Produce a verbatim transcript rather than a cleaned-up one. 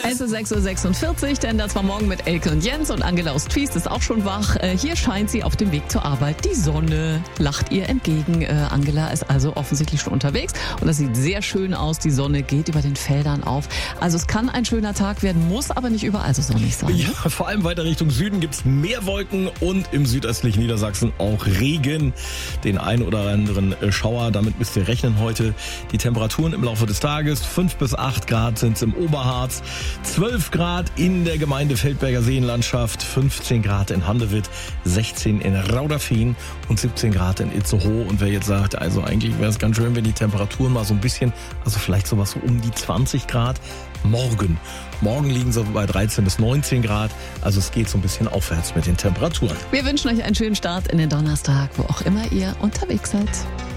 Es ist sechs Uhr sechsundvierzig, denn das war Morgen mit Elke und Jens und Angela aus Triest ist auch schon wach. Äh, hier scheint sie auf dem Weg zur Arbeit. Die Sonne lacht ihr entgegen. Äh, Angela ist also offensichtlich schon unterwegs und das sieht sehr schön aus. Die Sonne geht über den Feldern auf. Also es kann ein schöner Tag werden, muss aber nicht überall so sonnig sein. Ja, vor allem weiter Richtung Süden gibt's mehr Wolken und im südöstlichen Niedersachsen auch Regen. Den ein oder anderen Schauer, damit müsst ihr rechnen heute. Die Temperaturen im Laufe des Tages, fünf bis acht Grad sind's im Oberharz. zwölf Grad in der Gemeinde Feldberger Seenlandschaft, fünfzehn Grad in Handewitt, sechzehn in Rauderfehn und siebzehn Grad in Itzehoe. Und wer jetzt sagt, also eigentlich wäre es ganz schön, wenn die Temperaturen mal so ein bisschen, also vielleicht sowas so um die zwanzig Grad, morgen. Morgen liegen sie bei dreizehn bis neunzehn Grad, also es geht so ein bisschen aufwärts mit den Temperaturen. Wir wünschen euch einen schönen Start in den Donnerstag, wo auch immer ihr unterwegs seid.